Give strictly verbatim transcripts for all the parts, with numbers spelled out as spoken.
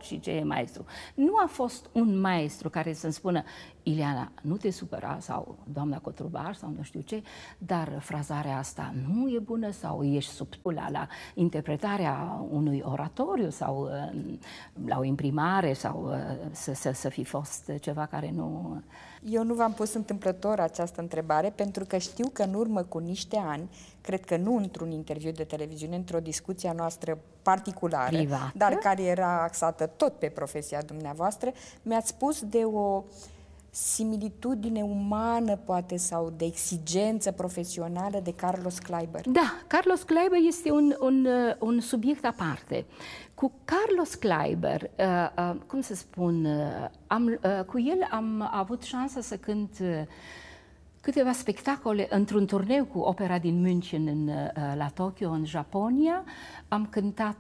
și ce e maestru. Nu a fost un maestru care să-mi spună: Ileana, nu te supăra, sau doamna Cotrubar, sau nu știu ce, dar frazarea asta nu e bună, sau ești subtilă la interpretarea unui oratoriu, sau la o imprimare, sau să, să, să fi fost ceva care nu... Eu nu v-am pus întâmplător această întrebare, pentru că știu că în urmă cu niște ani, cred că nu într-un interviu de televiziune, într-o discuție noastră particulară, privată, dar care era axată tot pe profesia dumneavoastră, mi-ați spus de o similitudine umană, poate, sau de exigență profesională de Carlos Kleiber. Da, Carlos Kleiber este un, un, un subiect aparte. Cu Carlos Kleiber, uh, uh, cum să spun, uh, am, uh, cu el am avut șansa să cânt uh, câteva spectacole într-un turneu cu opera din München în, uh, la Tokyo, în Japonia. Am cântat,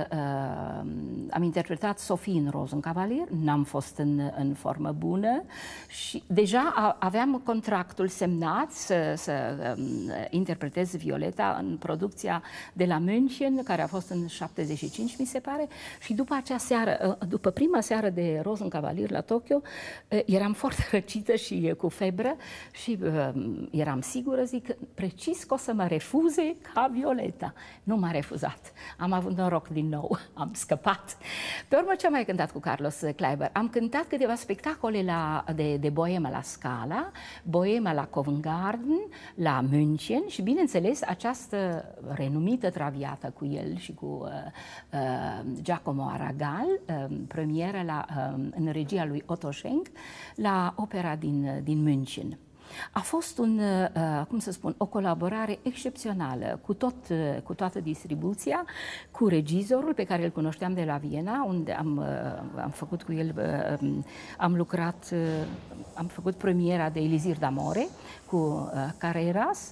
uh, am interpretat Sophie în Rosenkavalier, n-am fost în, în formă bună și deja aveam contractul semnat să, să um, interpretez Violeta în producția de la München, care a fost în șaptezeci și cinci, mi se pare, și după acea seară, după prima seară de Rosenkavalier la Tokyo, eram foarte răcită și cu febră și uh, eram sigură, zic, precis că o să mă refuze ca Violeta. Nu m-a refuzat. Am avut noroc din nou, am scăpat. Pe urmă, ce am mai cântat cu Carlos Kleiber? Am cântat câteva spectacole la, de, de boemă la Scala, boemă la Covent Garden, la München și, bineînțeles, această renumită traviată cu el și cu uh, uh, Giacomo Aragal, uh, premieră la, uh, în regia lui Otto Schenk, la opera din, din München. A fost un, uh, cum să spun, o colaborare excepțională cu, tot, uh, cu toată distribuția, cu regizorul pe care îl cunoșteam de la Viena, unde am, uh, am făcut cu el, uh, am lucrat, uh, am făcut premiera de Elisir d'Amore cu uh, Carreras.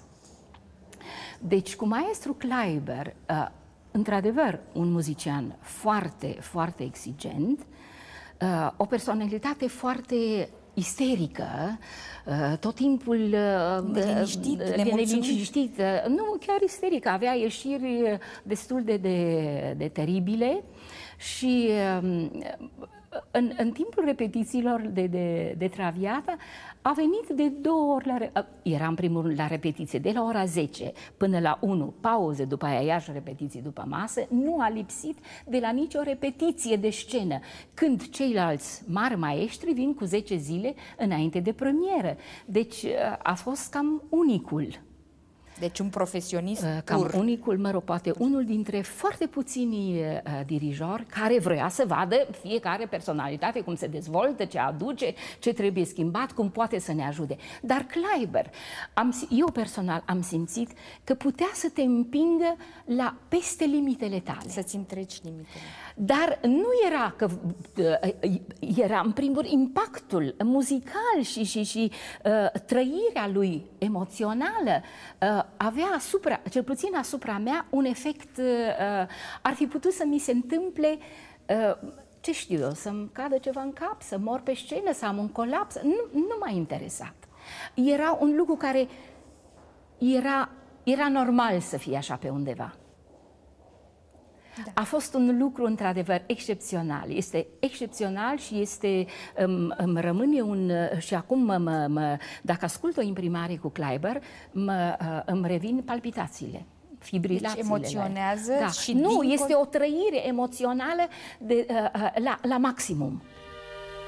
Deci, cu maestru Kleiber, uh, într-adevăr, un muzician foarte, foarte exigent, uh, o personalitate foarte isterică, tot timpul neliniștit, neliniștit, nu chiar isterică, avea ieșiri destul de, de, de teribile și în, în timpul repetițiilor de, de, de Traviata a venit de două ori la... Era în primul rând la repetiție de la ora zece până la unu, pauze, după aia iarăși repetiții după masă. Nu a lipsit de la nicio repetiție de scenă, când ceilalți mari maestri vin cu zece zile înainte de premieră. Deci a fost cam unicul. Deci un profesionist Cam pur. unicul, mă rog, poate unul dintre foarte puțini uh, dirijori care vrea să vadă fiecare personalitate, cum se dezvoltă, ce aduce, ce trebuie schimbat, cum poate să ne ajute. Dar Kleiber, am, eu personal am simțit că putea să te împingă la peste limitele tale. Să-ți întreci limitele. Dar nu era că uh, era în primul rând impactul muzical și, și, și uh, trăirea lui emoțională uh, avea asupra, cel puțin asupra mea, un efect, uh, ar fi putut să mi se întâmple, uh, ce știu eu, să-mi cadă ceva în cap, să mor pe scenă, să am un colaps, nu, nu m-a interesat. Era un lucru care era, era normal să fie așa pe undeva. Da. A fost un lucru, într-adevăr, excepțional. Este excepțional și este, îmi, îmi rămâne un... Și acum, mă, mă, mă, dacă ascult o imprimare cu Kleiber, mă, îmi revin palpitațiile, fibrilațiile. Deci emoționează da. și Nu, dincolo... este o trăire emoțională de, la, la maximum.